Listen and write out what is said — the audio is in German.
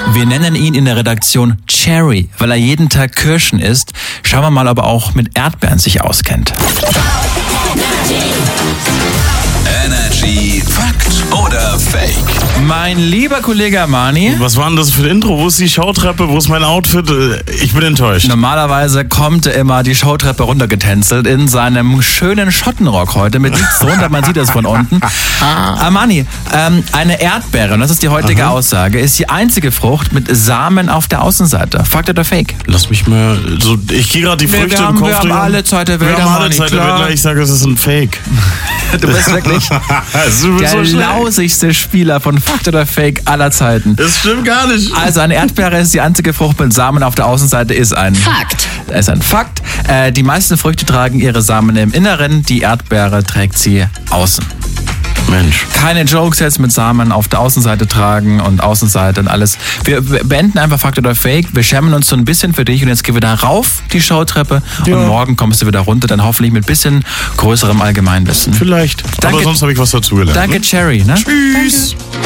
Wir nennen ihn in der Redaktion Cherry, weil er jeden Tag Kirschen isst. Schauen wir mal, ob er auch mit Erdbeeren sich auskennt. Energy Fakt oder Fake? Mein lieber Kollege Armani. Was war denn das für ein Intro? Wo ist die Showtreppe? Wo ist mein Outfit? Ich bin enttäuscht. Normalerweise kommt er immer die Showtreppe runtergetänzelt in seinem schönen Schottenrock heute mit nichts drunter, man sieht das von unten. Armani, eine Erdbeere, und das ist die heutige Aussage, ist die einzige Frucht mit Samen auf der Außenseite. Fakt oder Fake? Lass mich mal so. Ich gehe gerade die Früchte im Kopf. Wir haben alle Zeit der Welt. Wir haben alle Zeit der Welt. Ich sage, es ist ein Fake. Du bist wirklich der lausigste Spieler von Fakt oder Fake aller Zeiten. Das stimmt gar nicht. Also eine Erdbeere ist die einzige Frucht mit Samen auf der Außenseite, ist ein Fakt. Ist ein Fakt. Die meisten Früchte tragen ihre Samen im Inneren, die Erdbeere trägt sie außen. Mensch. Keine Jokes jetzt mit Samen auf der Außenseite tragen und Außenseite und alles. Wir beenden einfach Fakt oder Fake. Wir schämen uns so ein bisschen für dich und jetzt geh wieder rauf die Showtreppe und morgen kommst du wieder runter, dann hoffentlich mit bisschen größerem Allgemeinwissen. Vielleicht. Danke, aber sonst habe ich was dazugelernt. Danke, Cherry. Ne? Tschüss. Danke.